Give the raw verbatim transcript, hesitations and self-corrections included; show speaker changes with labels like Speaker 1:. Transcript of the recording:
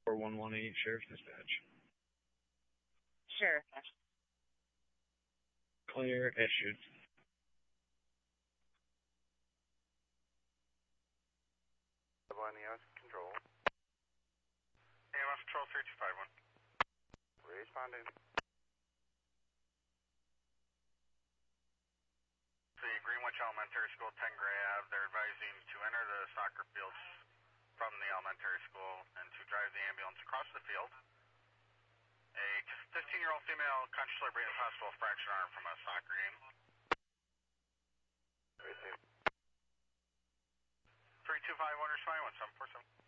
Speaker 1: four one one eight, Sheriff's Dispatch.
Speaker 2: Sheriff.
Speaker 1: Clear issued.
Speaker 3: On the house control.
Speaker 4: A M S Control three two five one.
Speaker 3: Responding.
Speaker 4: The Greenwich Elementary School, ten Gray Ave, they're advising to enter the soccer fields from the elementary school and to drive the ambulance across the field. A fifteen-year-old female consciously bringing hospital fractured arm from a soccer game. three two five one, responding one seven four seven.